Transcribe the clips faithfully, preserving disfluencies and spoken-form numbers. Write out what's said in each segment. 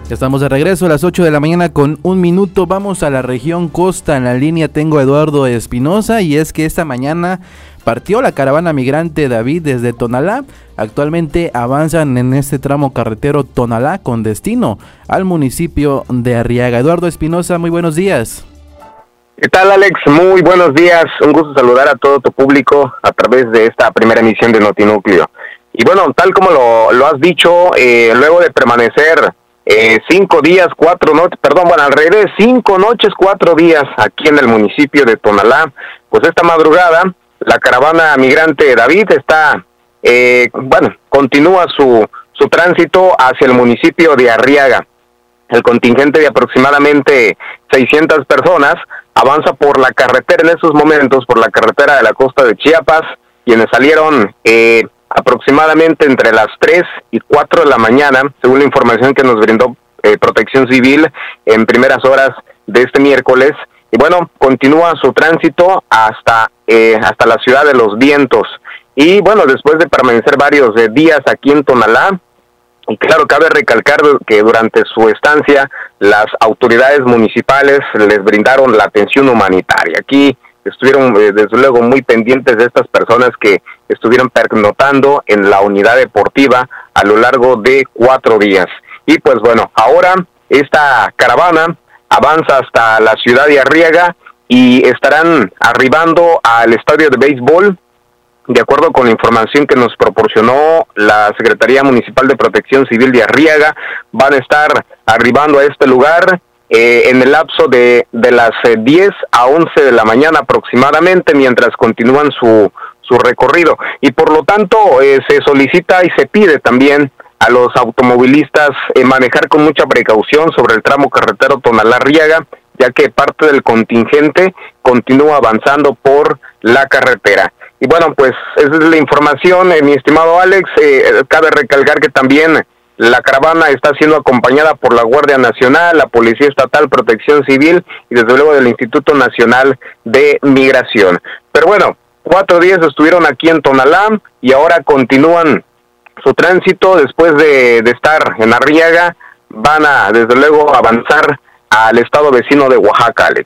Estamos de regreso a las ocho de la mañana con un minuto. Vamos a la región costa. En la línea tengo a Eduardo Espinosa y es que esta mañana partió la caravana migrante David desde Tonalá. Actualmente avanzan en este tramo carretero Tonalá con destino al municipio de Arriaga. Eduardo Espinosa, muy buenos días. ¿Qué tal, Alex? Muy buenos días. Un gusto saludar a todo tu público a través de esta primera emisión de Notinúcleo. Y bueno, tal como lo, lo has dicho, eh, luego de permanecer Eh, cinco días, cuatro noches, perdón, bueno, al revés, cinco noches, cuatro días aquí en el municipio de Tonalá, pues esta madrugada la caravana migrante David está, eh, bueno, continúa su, su tránsito hacia el municipio de Arriaga. El contingente de aproximadamente seiscientas personas avanza por la carretera en esos momentos, por la carretera de la costa de Chiapas, quienes salieron eh, aproximadamente entre las tres y cuatro de la mañana, según la información que nos brindó eh, Protección Civil en primeras horas de este miércoles. Y bueno, continúa su tránsito hasta eh, hasta la ciudad de Los Vientos. Y bueno, después de permanecer varios eh, días aquí en Tonalá, y claro, cabe recalcar que durante su estancia las autoridades municipales les brindaron la atención humanitaria. Aquí estuvieron eh, desde luego muy pendientes de estas personas que estuvieron pernoctando en la unidad deportiva a lo largo de cuatro días. Y pues bueno, ahora esta caravana avanza hasta la ciudad de Arriaga y estarán arribando al estadio de béisbol. De acuerdo con la información que nos proporcionó la Secretaría Municipal de Protección Civil de Arriaga, van a estar arribando a este lugar Eh, en el lapso de, de las eh, diez a once de la mañana aproximadamente, mientras continúan su, su recorrido. Y por lo tanto eh, se solicita y se pide también a los automovilistas eh, manejar con mucha precaución sobre el tramo carretero Tonalá-Arriaga, ya que parte del contingente continúa avanzando por la carretera. Y bueno, pues esa es la información, eh, mi estimado Alex. Eh, cabe recalcar que también la caravana está siendo acompañada por la Guardia Nacional, la Policía Estatal, Protección Civil y desde luego del Instituto Nacional de Migración. Pero bueno, cuatro días estuvieron aquí en Tonalá y ahora continúan su tránsito. Después de, de estar en Arriaga, van a desde luego avanzar al estado vecino de Oaxaca, Alex.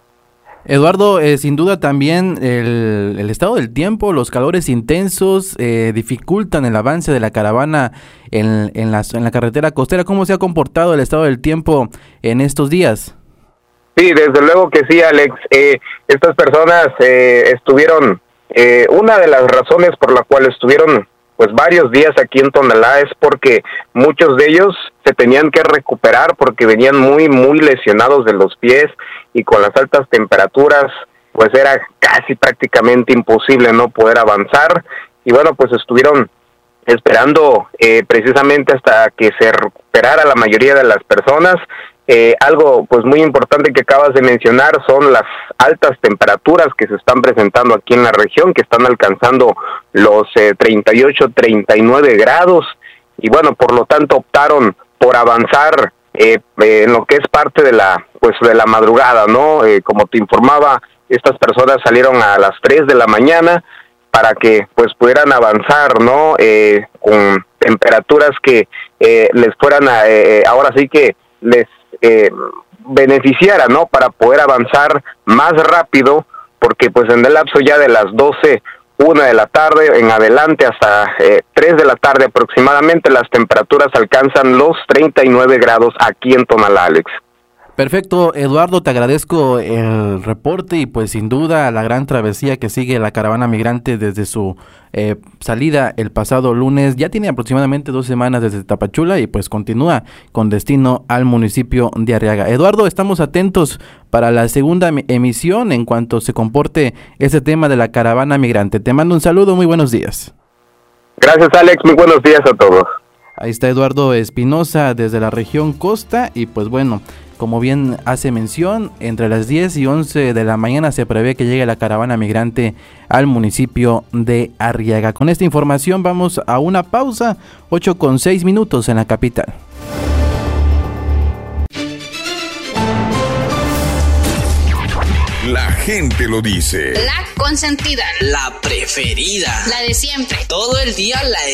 Eduardo, eh, sin duda también el, el estado del tiempo, los calores intensos eh, dificultan el avance de la caravana en, en, la, en la carretera costera. ¿Cómo se ha comportado el estado del tiempo en estos días? Sí, desde luego que sí, Alex. Eh, estas personas eh, estuvieron, eh, una de las razones por la cual estuvieron pues varios días aquí en Tonalá es porque muchos de ellos se tenían que recuperar porque venían muy, muy lesionados de los pies y con las altas temperaturas pues era casi prácticamente imposible no poder avanzar. Y bueno, pues estuvieron esperando eh, precisamente hasta que se recuperara la mayoría de las personas. Eh, algo pues muy importante que acabas de mencionar son las altas temperaturas que se están presentando aquí en la región, que están alcanzando los eh, treinta y ocho, treinta y nueve grados, y bueno, por lo tanto optaron por avanzar eh, eh, en lo que es parte de la pues de la madrugada, ¿no? Eh, como te informaba, estas personas salieron a las tres de la mañana para que pues pudieran avanzar, ¿no? Eh, con temperaturas que eh, les fueran a, eh, ahora sí que les Eh, beneficiara, ¿no? Para poder avanzar más rápido, porque pues en el lapso ya de las doce, una de la tarde en adelante hasta eh, tres de la tarde aproximadamente, las temperaturas alcanzan los treinta y nueve grados aquí en Tonalá, Alex. Perfecto, Eduardo, te agradezco el reporte y pues sin duda la gran travesía que sigue la caravana migrante desde su eh, salida el pasado lunes. Ya tiene aproximadamente dos semanas desde Tapachula y pues continúa con destino al municipio de Arriaga. Eduardo, estamos atentos para la segunda emisión en cuanto se comporte ese tema de la caravana migrante. Te mando un saludo, muy buenos días. Gracias, Alex, muy buenos días a todos. Ahí está Eduardo Espinosa desde la región costa y pues bueno, como bien hace mención, entre las diez y once de la mañana se prevé que llegue la caravana migrante al municipio de Arriaga. Con esta información vamos a una pausa, ocho con seis minutos en la capital. La gente lo dice. La consentida. La preferida. La de siempre. Todo el día la